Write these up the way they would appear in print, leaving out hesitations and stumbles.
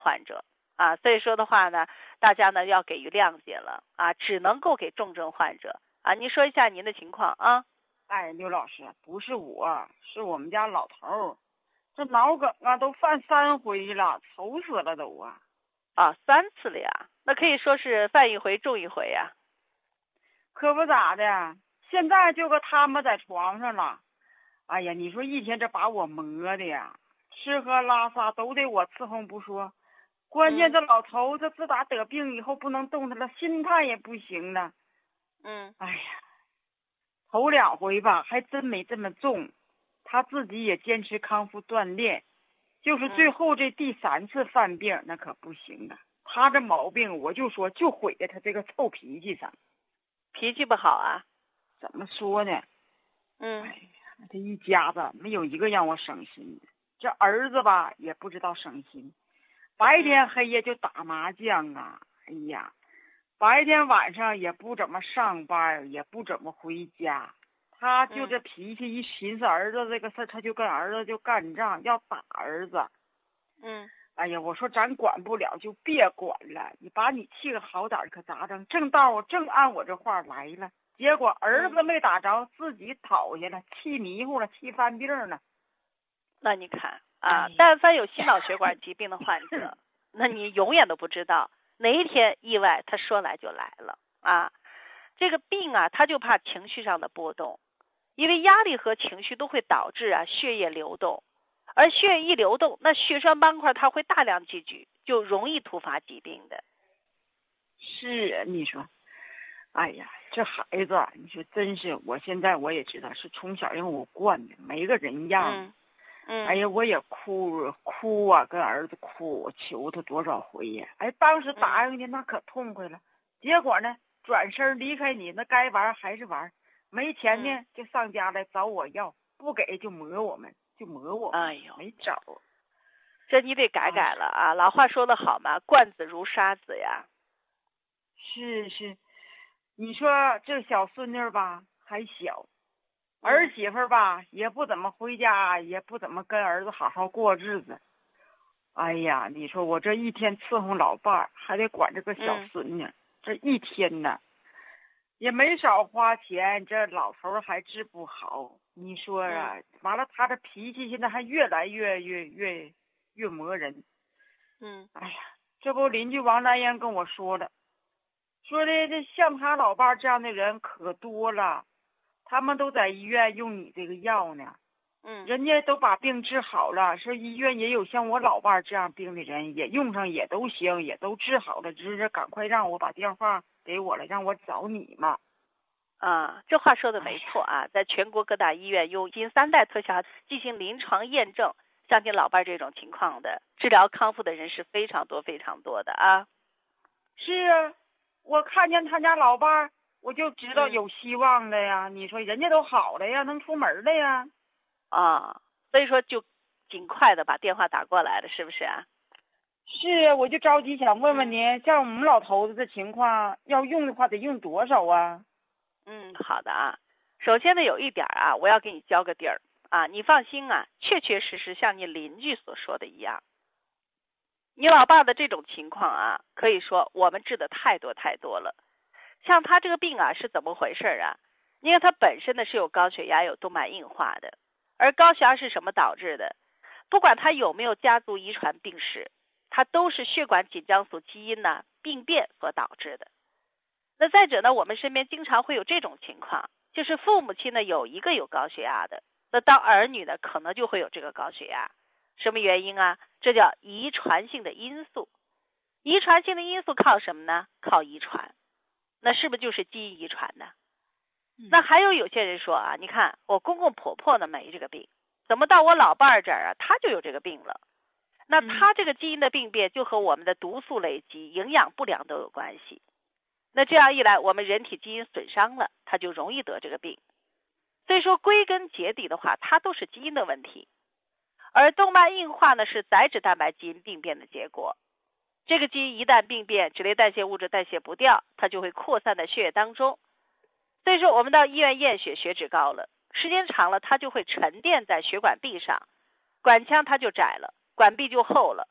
患者啊。所以说的话呢，大家呢要给予谅解了啊，只能够给重症患者啊。您说一下您的情况啊？ 哎，刘老师，不是我，是我们家老头儿，这脑梗啊都犯3回了，愁死了都啊！ 啊，3次了呀，那可以说是犯一回中一回呀。 可不咋的，现在就搁他们在床上了。哎呀，你说一天这把我磨的呀，吃喝拉撒都得我伺候不说，关键这老头子自打得病以后不能动弹了，心态也不行了。哎呀，头2回吧还真没这么重，他自己也坚持康复锻炼，就是最后这第3次犯病那可不行啊。他这毛病我就说就毁在他这个臭脾气上。 脾气不好啊？ 怎么说呢？哎呀，这一家子没有一个让我省心的。这儿子吧也不知道省心，白天黑夜就打麻将啊。哎呀，白天晚上也不怎么上班，也不怎么回家。他就这脾气，一寻思儿子这个事儿，他就跟儿子就干仗，要打儿子。哎呀，我说咱管不了就别管了，你把你气个好点可咋整？正按我这话来了，结果儿子没打着，自己倒下了，气迷糊了，气犯病了。 那你看啊，但凡有心脑血管疾病的患者，那你永远都不知道哪一天意外他说来就来了啊。这个病啊，他就怕情绪上的波动，因为压力和情绪都会导致啊血液流动，而血液一流动，那血栓斑块它会大量积聚，就容易突发疾病的。 是啊，你说，哎呀，这孩子，你说真是，我现在我也知道是从小让我惯的，没个人样。哎呀，我也哭啊，跟儿子哭，我求他多少回呀！哎，当时答应的那可痛快了，结果呢，转身离开你，那该玩还是玩，没钱呢就上家来找我要，不给就磨我们， 哎呦， 没找。 这你得改改了啊！老话说得好嘛，惯子如杀子呀。 是，你说这小孙女吧还小，儿媳妇吧也不怎么回家，也不怎么跟儿子好好过日子。哎呀，你说我这一天伺候老伴儿，还得管这个小孙女，这一天呢也没少花钱，这老头儿还治不好。你说啊，完了他这脾气现在还越来越磨人。哎呀，这不邻居王大燕跟我说了，说的这像他老伴儿这样的人可多了，他们都在医院用你这个药呢。人家都把病治好了，说医院也有像我老伴儿这样病的人，也用上也都行，也都治好了，只是赶快让我把电话给我了，让我找你嘛。 啊，这话说的没错啊，在全国各大医院用基因3代特效进行临床验证，像您老伴儿这种情况的治疗康复的人是非常多的啊。 是啊，我看见他家老伴儿，我就知道有希望的呀。你说人家都好了呀，能出门了呀。 啊，所以说就尽快的把电话打过来了，是不是啊？ 是啊，我就着急想问问您，像我们老头子的情况，要用的话得用多少啊？ 好的啊。首先呢，有一点啊，我要给你交个底儿啊，你放心啊，确确实实像你邻居所说的一样，你老爸的这种情况啊，可以说我们治的太多了。像他这个病啊，是怎么回事啊？因为他本身呢是有高血压、有动脉硬化的，而高血压是什么导致的？不管他有没有家族遗传病史，它都是血管锦浆素基因呢病变所导致的。那再者呢，我们身边经常会有这种情况，就是父母亲呢有一个有高血压的，那当儿女呢可能就会有这个高血压。什么原因啊？这叫遗传性的因素。遗传性的因素靠什么呢？靠遗传。那是不是就是基因遗传呢？那还有些人说啊，你看我公公婆婆呢没这个病，怎么到我老伴儿这儿啊，他就有这个病了？那他这个基因的病变就和我们的毒素累积、营养不良都有关系。那这样一来，我们人体基因损伤了，他就容易得这个病。所以说归根结底的话，它都是基因的问题。而动脉硬化呢，是载脂蛋白基因病变的结果。这个基因一旦病变，脂类代谢物质代谢不掉，它就会扩散在血液当中。所以说我们到医院验血，血脂高了，时间长了，它就会沉淀在血管壁上，管腔它就窄了，管壁就厚了，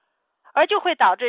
而就会导致